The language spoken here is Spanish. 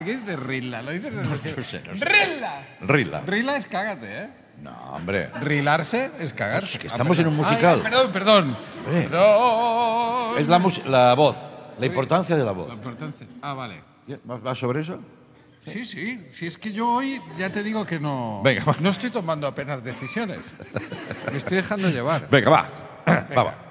¿Qué dices rila? Lo dices No sé. ¡Rila! Rila. Rila es cágate, ¿eh? No, hombre. Rilarse es cagarse. Es que estamos en un musical. Ay, perdón. Hombre. Perdón. Es la voz, la importancia de la voz. La importancia. Ah, vale. ¿Va sobre eso? Sí. Si es que yo hoy ya te digo que no. Venga, va. No estoy tomando apenas decisiones. Me estoy dejando llevar. Venga, va. Va.